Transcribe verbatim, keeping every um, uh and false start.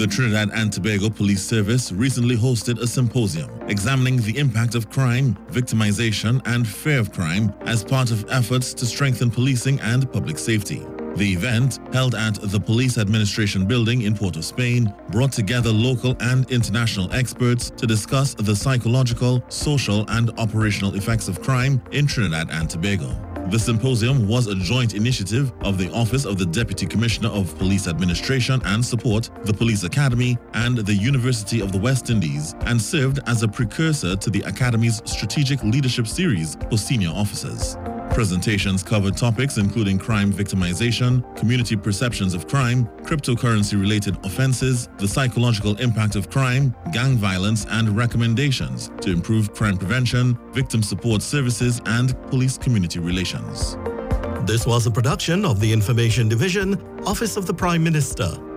The Trinidad and Tobago Police Service recently hosted a symposium examining the impact of crime, victimization, and fear of crime as part of efforts to strengthen policing and public safety. The event, held at the Police Administration Building in Port of Spain, brought together local and international experts to discuss the psychological, social, and operational effects of crime in Trinidad and Tobago. The symposium was a joint initiative of the Office of the Deputy Commissioner of Police Administration and Support, the Police Academy, and the University of the West Indies, and served as a precursor to the Academy's Strategic Leadership Series for senior officers. Presentations covered topics including crime victimization, community perceptions of crime, cryptocurrency-related offenses, the psychological impact of crime, gang violence, and recommendations to improve crime prevention, victim support services, and police community relations. This was a production of the Information Division, Office of the Prime Minister.